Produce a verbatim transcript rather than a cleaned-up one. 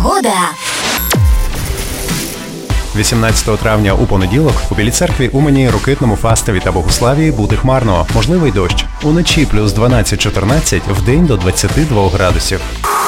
Погода. вісімнадцятого травня у понеділок у Білій церкві, Умані, Рокитному, Фастові та Богославії буде хмарно. Можливий дощ. Уночі плюс дванадцять-чотирнадцять, вдень до двадцять два градусів.